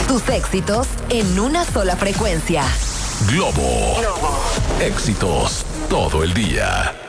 Tus éxitos en una sola frecuencia. Globo. Éxitos todo el día.